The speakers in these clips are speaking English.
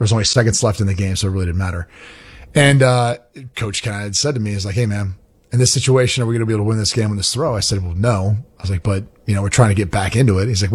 There was only seconds left in the game, so it really didn't matter. And Coach kind of said to me, he's like, hey, man, in this situation, are we going to be able to win this game on this throw? I said, well, no. I was like, but, we're trying to get back into it. He's like,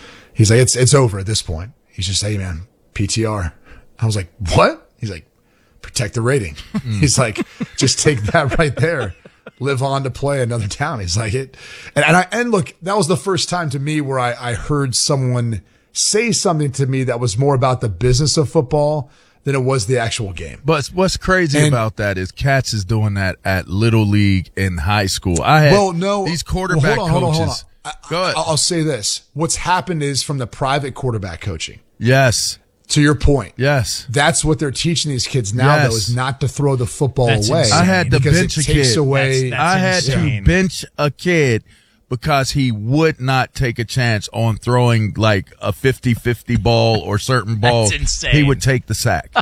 it's over at this point. He's just, hey, man, PTR. I was like, what? He's like, protect the rating. He's like, just take that right there. Live on to play another down. He's like it. And look, that was the first time to me where I heard someone say something to me that was more about the business of football than it was the actual game. But what's crazy about that is Katz is doing that at Little League in high school. These quarterback coaches. Go ahead. I'll say this. What's happened is from the private quarterback coaching. Yes. To your point. Yes. That's what they're teaching these kids now, though, is not to throw the football away. Insane. I had to bench a kid. I had to bench a kid because he would not take a chance on throwing like a 50-50 ball or certain balls. That's insane. He would take the sack.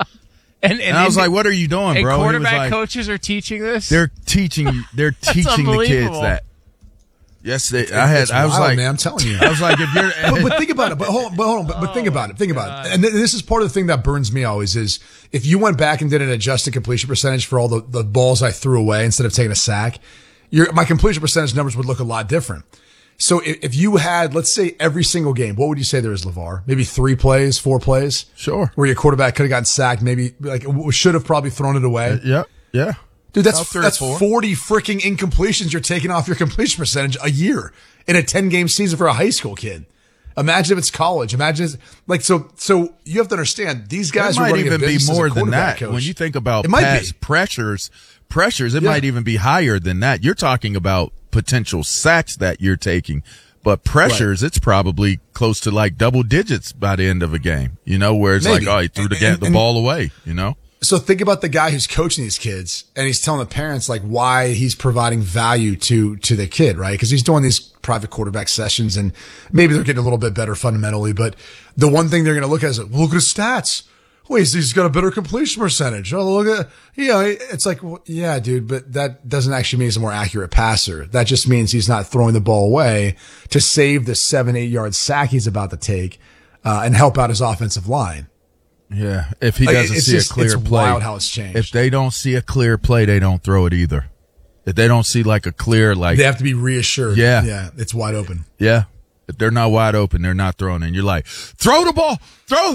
and I was like, what are you doing, bro? Quarterback coaches are teaching this? They're teaching the kids that. Yes, I was like, man, I'm telling you. I was like, if you're, but think about it. But hold on. But think about it. And this is part of the thing that burns me always is if you went back and did an adjusted completion percentage for all the balls I threw away instead of taking a sack, my completion percentage numbers would look a lot different. So if you had, let's say every single game, what would you say there is, LeVar? Maybe 3 plays, 4 plays? Sure. Where your quarterback could have gotten sacked, maybe should have probably thrown it away. Yeah. Dude, that's 40 freaking incompletions you're taking off your completion percentage a year in a 10-game season for a high school kid. Imagine if it's college. Imagine so you have to understand these guys are running a business as a quarterback than that. coach. When you think about pressures, it might even be higher than that. You're talking about potential sacks that you're taking. But pressures, It's probably close to like double digits by the end of a game, where it's like, oh, he threw the ball away, So think about the guy who's coaching these kids and he's telling the parents like why he's providing value to the kid, right? Because he's doing these private quarterback sessions and maybe they're getting a little bit better fundamentally. But the one thing they're going to look at is, look at his stats. Wait, he's got a better completion percentage. Oh, look at, it's like, well, yeah, dude, but that doesn't actually mean he's a more accurate passer. That just means he's not throwing the ball away to save the 7-8 yard sack he's about to take, and help out his offensive line. Yeah, if he doesn't see a clear play, wild how it's changed. If they don't see a clear play, they don't throw it either. If they don't see like a clear, they have to be reassured. Yeah, it's wide open. Yeah, if they're not wide open, they're not throwing it. And you're like, throw the ball, throw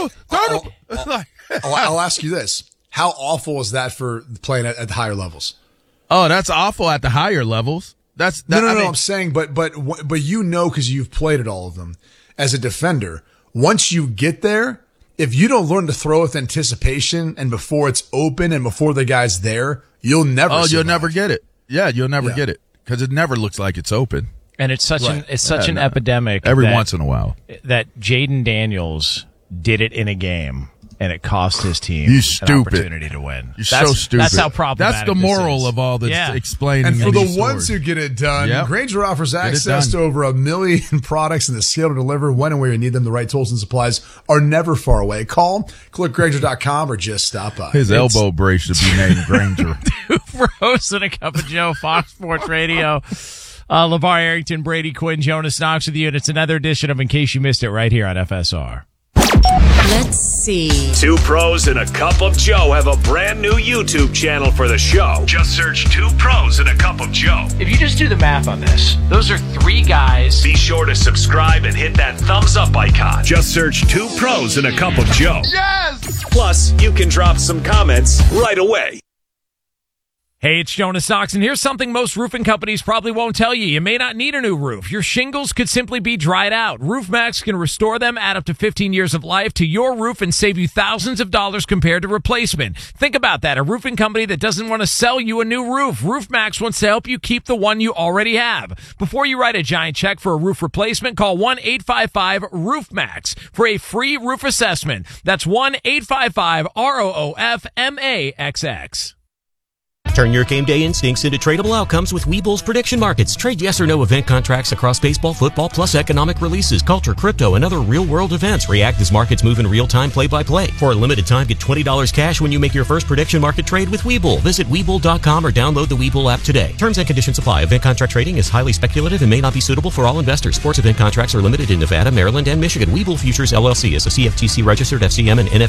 the. I'll ask you this: how awful is that for playing at the higher levels? Oh, that's awful at the higher levels. No. I'm saying, but because you've played at all of them as a defender. Once you get there. If you don't learn to throw with anticipation and before it's open and before the guy's there, you'll never get it. Yeah, you'll never get it because it never looks like it's open. And it's such an epidemic every once in a while that Jaden Daniels did it in a game. And it cost his team an opportunity to win. You're so stupid. That's how problematic That's the moral of all this explaining. And for the ones who get it done, Grainger offers access to over 1 million products and the skill to deliver when and where you need them. The right tools and supplies are never far away. Call, click Grainger.com, or just stop by. His elbow brace should be named Grainger. For hosting a Cup of Joe, Fox Sports Radio. LeVar Arrington, Brady Quinn, Jonas Knox with you. And it's another edition of In Case You Missed It right here on FSR. Let's see. 2 pros and a cup of Joe have a brand new YouTube channel for the show. Just search 2 pros and a cup of Joe. If you just do the math on this, those are 3 guys. Be sure to subscribe and hit that thumbs up icon. Just search 2 pros and a cup of Joe. Yes! Plus, you can drop some comments right away. Hey, it's Jonas Knox, and here's something most roofing companies probably won't tell you. You may not need a new roof. Your shingles could simply be dried out. RoofMax can restore them, add up to 15 years of life to your roof, and save you thousands of dollars compared to replacement. Think about that, a roofing company that doesn't want to sell you a new roof. RoofMax wants to help you keep the one you already have. Before you write a giant check for a roof replacement, call 1-855-ROOFMAX for a free roof assessment. That's 1-855-ROOFMAXX. Turn your game day instincts into tradable outcomes with Webull's prediction markets. Trade yes or no event contracts across baseball, football, plus economic releases, culture, crypto, and other real-world events. React as markets move in real time, play-by-play. For a limited time, get $20 cash when you make your first prediction market trade with Webull. Visit Webull.com or download the Webull app today. Terms and conditions apply. Event contract trading is highly speculative and may not be suitable for all investors. Sports event contracts are limited in Nevada, Maryland, and Michigan. Webull Futures, LLC is a CFTC registered FCM and NF